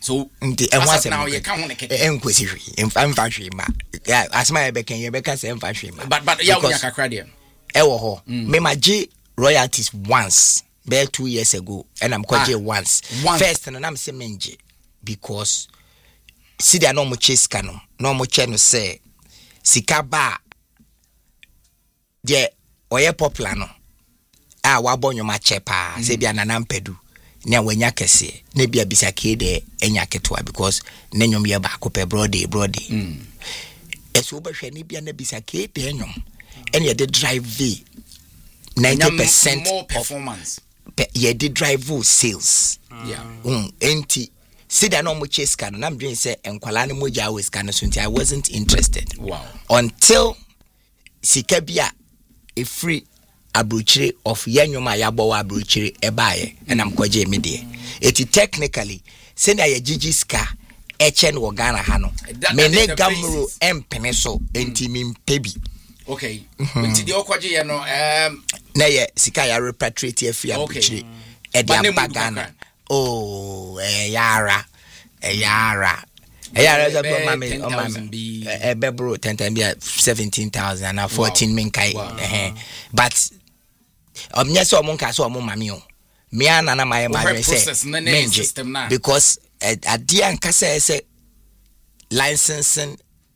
So now you can't want to in factory ma as my beken you beka say factory ma but ya wo kakra de me ma G royalties once bare 2 years ago and I'm called once first and I'm say menje because see they no mo chase kano no mo che no say sika ba de oye popular no wa bonyo ma chepa say bia nanam pedu na wanya kese na bia bisake de enya ketwa because na nyom ye ba ko pe brody eso obehwe na bia na bisake de nyom and ye de drive 90% more performance ye de drive sales enti see that no mo chase can na I'm doing say enkwala ne moja always can so I wasn't interested until sika bia a free abrochire of yanyoma yabo abrochire ebaye and I'm kwaje me de it technically send ya gigi ska echen wo Ghana ha no me ne gamro empene so enti mi pebi okay nti de okwaje ye no na ye sika ya repatriate afia abrochire e de Ghana yara za bo mama bebro 10 time 17,000 and 14 min kai but yes o mon ka so mo mami o me ana na my say because ade anka say licensing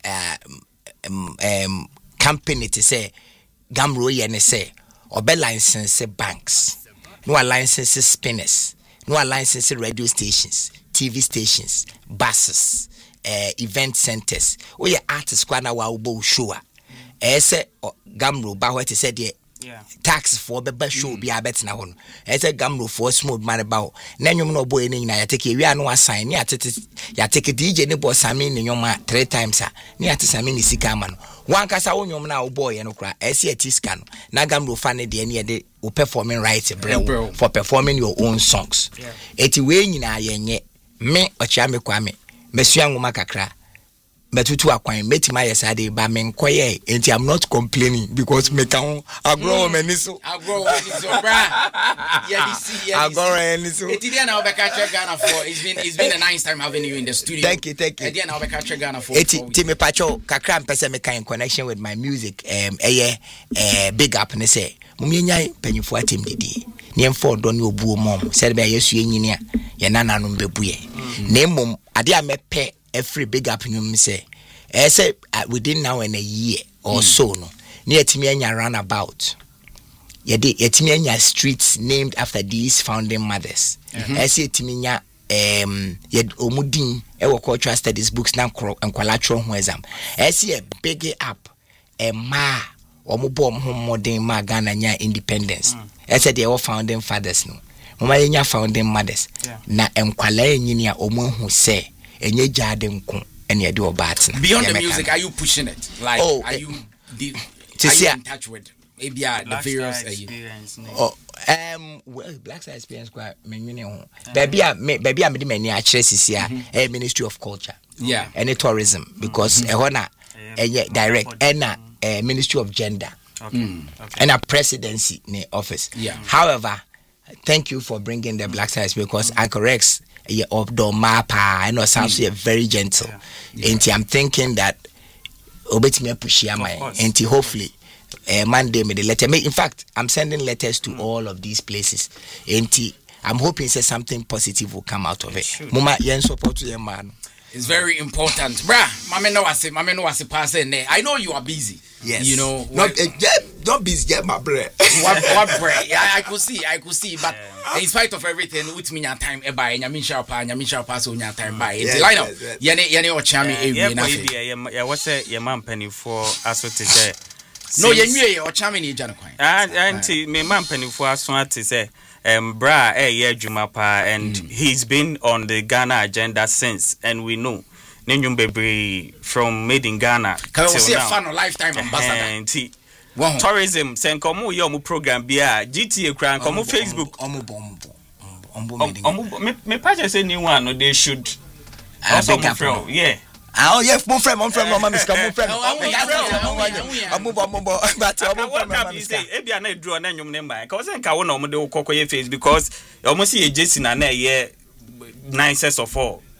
company to say Gamro ye ne say obe license banks no license spinners no license radio stations TV stations buses event centers we artists kwana wa ubo show say Gamro ba what say there tax for beba show bi abet na ho no say Gamro for smooth man ba na nyom no boy ni na ya take wi anu assign ni atete ya take DJ ni boss sami ni nyom 3 times ni atete sami ni sika ma no wan kasa wo nyom na wo boy no kra say atiska no na Gamro fa ne de ne de performing right bro for performing your own songs eti we nyina yenye me ochia me kwame mesua ngoma kakra betutu akwan metima yesade ba me nkoye enti I'm not complaining because me kan agro meniso bra agro eniso eti dia na obeka check Ghana for it's been a nice time having you in the studio. Thank you dia na obeka check Ghana for eti me pacho kakra mpese me kan connection with my music big up ne say mumienya panyifo atem didi ne mfo do ne obuo mom said be yesu enyini a ye nana no mbebuye na mom ade a mepe every big up nyum say say within now and a year or so no ne yetimi anya roundabout yetimi anya streets named after these founding mothers say yetimi nya omudin e cultural studies books na nkwala tro ho exam say big up ma omubo modern ma Ghana nya independence said they were founding fathers no mama nya founding mothers na enkwala enyini a omuhu say enye jade nko ene de obat na beyond the music are you pushing it like are you in touch with ABR the various well Black Side Experience kwa menwene ho baby a me de mani a kire sisi a Ministry of Culture and tourism because ehona direct and Ministry of Gender and a presidency ne office however thank you for bringing the Black Side because Uncle Rex of Domapa I know sounds very gentle and I'm thinking that obetime push ya my and hopefully Monday me the letter in fact I'm sending letters to all of these places and I'm hoping say something positive will come out of it mama yen support to them man. It's very important. Bruh, mame no wase pass in there. I know you are busy. Yes. You know. Don't busy, get my bread. What bread? Yeah, I could see. But in spite of everything, with me your time by Nyamisha pass on your time by. It's line up. Yene or chami yeah, what's your man penny for us to say? No, you or chami ni janakwan. Auntie, me man penny for us to say. Bra Jumapa and he's been on the Ghana agenda since and we know Nenyum Bebre from Made in Ghana. Can we see a fan of lifetime ambassador? Tourism send komu yomu program bia GTA kran komu Facebook me page say new one no they should also move yeah. Oh yes, my friend, no mama miska, my friend. But ebi ana draw na nyom nemba. Ka wose nka wo na omo de kokoye face because omo see Jason na ye 9 sets of 4.